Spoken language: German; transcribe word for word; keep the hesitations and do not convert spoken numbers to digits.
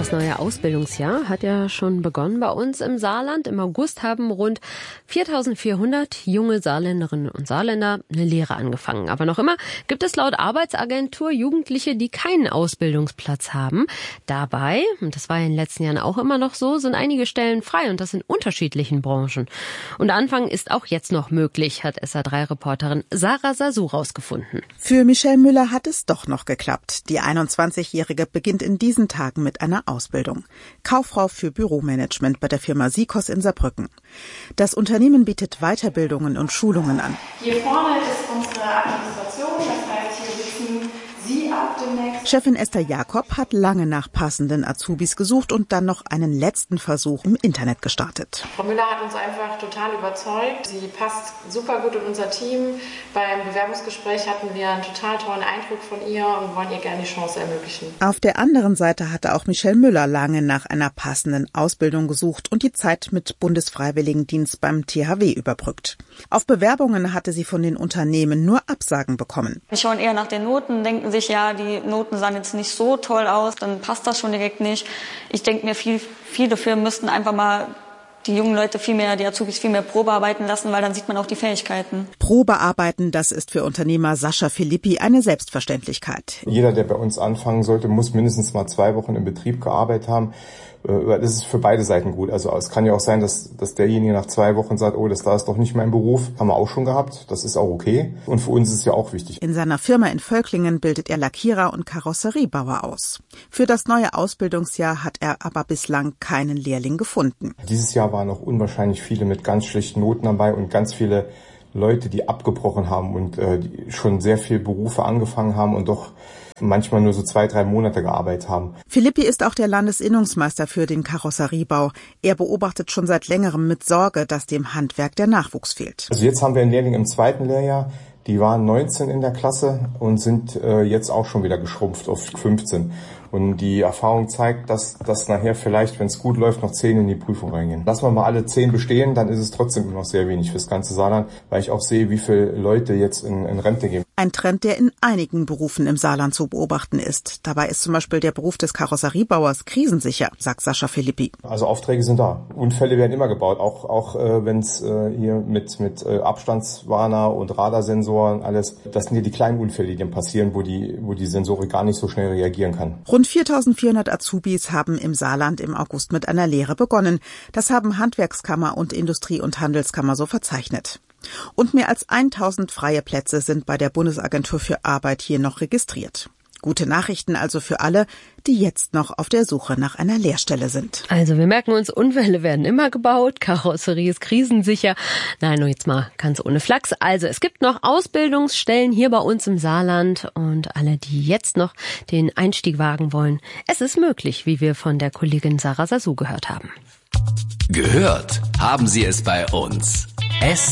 Das neue Ausbildungsjahr hat ja schon begonnen bei uns im Saarland. Im August haben rund viertausendvierhundert junge Saarländerinnen und Saarländer eine Lehre angefangen. Aber noch immer gibt es laut Arbeitsagentur Jugendliche, die keinen Ausbildungsplatz haben. Dabei, und das war in den letzten Jahren auch immer noch so, sind einige Stellen frei und das in unterschiedlichen Branchen. Und Anfangen ist auch jetzt noch möglich, hat S A drei Reporterin Sarah Sasu rausgefunden. Für Michelle Müller hat es doch noch geklappt. Die einundzwanzigjährige beginnt in diesen Tagen mit einer Ausbildung. Kauffrau für Büromanagement bei der Firma Sikos in Saarbrücken. Das Unternehmen bietet Weiterbildungen und Schulungen an. Hier vorne ist unsere Administration, das heißt, hier sitzen Sie ab demnächst. Chefin Esther Jakob hat lange nach passenden Azubis gesucht und dann noch einen letzten Versuch im Internet gestartet. Frau Müller hat uns einfach total überzeugt. Sie passt super gut in unser Team. Beim Bewerbungsgespräch hatten wir einen total tollen Eindruck von ihr und wollen ihr gerne die Chance ermöglichen. Auf der anderen Seite hatte auch Michelle Müller lange nach einer passenden Ausbildung gesucht und die Zeit mit Bundesfreiwilligendienst beim T H W überbrückt. Auf Bewerbungen hatte sie von den Unternehmen nur Absagen bekommen. Wir schauen eher nach den Noten, denken sich, ja, die Noten sahen jetzt nicht so toll aus, dann passt das schon direkt nicht. Ich denke mir, viel, viele Firmen müssten einfach mal die jungen Leute viel mehr, die Azubis viel mehr Probearbeiten lassen, weil dann sieht man auch die Fähigkeiten. Probearbeiten, das ist für Unternehmer Sascha Filippi eine Selbstverständlichkeit. Jeder, der bei uns anfangen sollte, muss mindestens mal zwei Wochen im Betrieb gearbeitet haben. Das ist für beide Seiten gut. Also es kann ja auch sein, dass, dass derjenige nach zwei Wochen sagt, oh, das da ist doch nicht mein Beruf. Haben wir auch schon gehabt. Das ist auch okay. Und für uns ist es ja auch wichtig. In seiner Firma in Völklingen bildet er Lackierer und Karosseriebauer aus. Für das neue Ausbildungsjahr hat er aber bislang keinen Lehrling gefunden. Dieses Jahr waren noch unwahrscheinlich viele mit ganz schlechten Noten dabei und ganz viele Leute, die abgebrochen haben und äh, die schon sehr viele Berufe angefangen haben und doch manchmal nur so zwei, drei Monate gearbeitet haben. Filippi ist auch der Landesinnungsmeister für den Karosseriebau. Er beobachtet schon seit längerem mit Sorge, dass dem Handwerk der Nachwuchs fehlt. Also jetzt haben wir einen Lehrling im zweiten Lehrjahr. Die waren neunzehn in der Klasse und sind äh, jetzt auch schon wieder geschrumpft auf fünfzehn. Und die Erfahrung zeigt, dass das nachher vielleicht, wenn es gut läuft, noch zehn in die Prüfung reingehen. Lassen wir mal alle zehn bestehen, dann ist es trotzdem noch sehr wenig fürs ganze Saarland, weil ich auch sehe, wie viele Leute jetzt in, in Rente gehen. Ein Trend, der in einigen Berufen im Saarland zu beobachten ist. Dabei ist zum Beispiel der Beruf des Karosseriebauers krisensicher, sagt Sascha Filippi. Also Aufträge sind da. Unfälle werden immer gebaut, auch auch äh, wenn es äh, hier mit mit äh, Abstandswarner und Radarsensoren alles. Das sind ja die kleinen Unfälle, die dann passieren, wo die wo die Sensorik gar nicht so schnell reagieren kann. Rund viertausendvierhundert Azubis haben im Saarland im August mit einer Lehre begonnen. Das haben Handwerkskammer und Industrie- und Handelskammer so verzeichnet. Und mehr als tausend freie Plätze sind bei der Bundesagentur für Arbeit hier noch registriert. Gute Nachrichten also für alle, die jetzt noch auf der Suche nach einer Lehrstelle sind. Also wir merken uns, Unfälle werden immer gebaut, Karosserie ist krisensicher. Nein, nur jetzt mal ganz ohne Flachs. Also es gibt noch Ausbildungsstellen hier bei uns im Saarland und alle, die jetzt noch den Einstieg wagen wollen, es ist möglich, wie wir von der Kollegin Sarah Sasu gehört haben. Gehört haben Sie es bei uns. S